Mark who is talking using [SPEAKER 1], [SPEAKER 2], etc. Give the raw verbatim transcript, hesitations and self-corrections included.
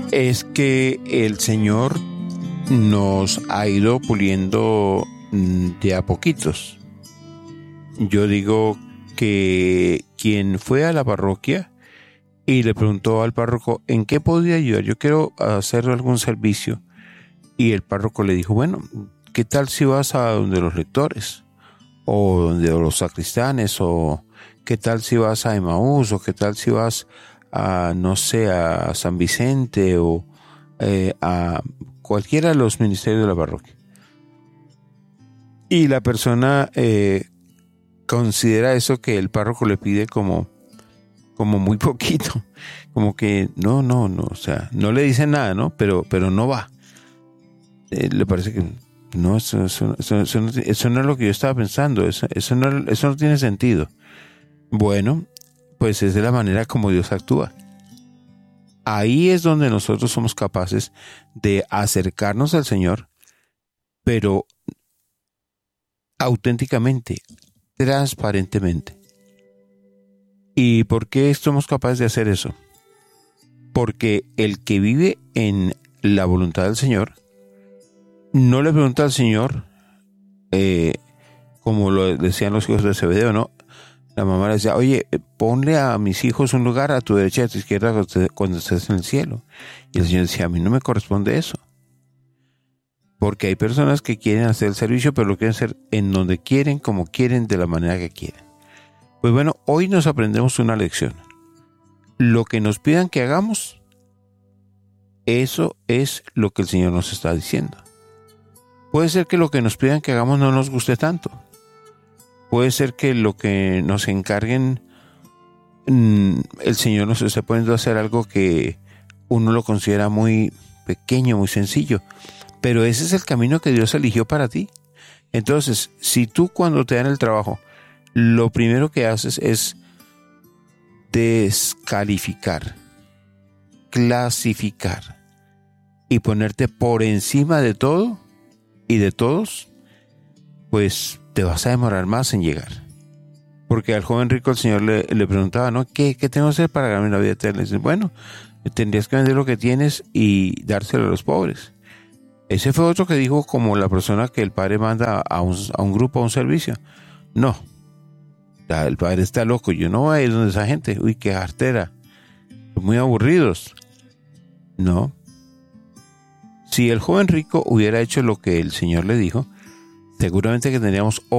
[SPEAKER 1] es que el Señor nos ha ido puliendo de a poquitos. Yo digo que quien fue a la parroquia y le preguntó al párroco en qué podía ayudar, yo quiero hacer algún servicio, y el párroco le dijo, bueno, ¿qué tal si vas a donde los lectores o donde los sacristanes, o qué tal si vas a Emaús, o qué tal si vas a, no sé, a San Vicente, o eh, a cualquiera de los ministerios de la parroquia? Y la persona eh, considera eso que el párroco le pide como, como muy poquito, como que no, no, no, o sea, no le dice nada, ¿no? Pero, pero no va. Eh, le parece que no, eso, eso, eso, eso, no, eso no es lo que yo estaba pensando, eso, eso, no, eso no tiene sentido. Bueno, pues es de la manera como Dios actúa. Ahí es donde nosotros somos capaces de acercarnos al Señor, pero auténticamente, transparentemente. ¿Y por qué somos capaces de hacer eso? Porque el que vive en la voluntad del Señor no le pregunta al Señor, eh, como lo decían los hijos de Zebedeo, ¿no? La mamá le decía, oye, ponle a mis hijos un lugar a tu derecha y a tu izquierda cuando estés en el cielo. Y el Señor decía, a mí no me corresponde eso. Porque hay personas que quieren hacer el servicio, pero lo quieren hacer en donde quieren, como quieren, de la manera que quieren. Pues bueno, hoy nos aprendemos una lección. Lo que nos pidan que hagamos, eso es lo que el Señor nos está diciendo. Puede ser que lo que nos pidan que hagamos no nos guste tanto. Puede ser que lo que nos encarguen, el Señor nos esté poniendo a hacer algo que uno lo considera muy pequeño, muy sencillo. Pero ese es el camino que Dios eligió para ti. Entonces, si tú cuando te dan el trabajo, lo primero que haces es descalificar, clasificar y ponerte por encima de todo y de todos, pues te vas a demorar más en llegar. Porque al joven rico el Señor le, le preguntaba, ¿no? ¿Qué, ¿Qué tengo que hacer para ganarme la vida eterna? Y dice, bueno, tendrías que vender lo que tienes y dárselo a los pobres. Ese fue otro que dijo como la persona que el padre manda a un, a un grupo, a un servicio. No, el padre está loco, yo no voy a ir donde esa gente. Uy, qué artera, muy aburridos. No. Si el joven rico hubiera hecho lo que el Señor le dijo, seguramente que tendríamos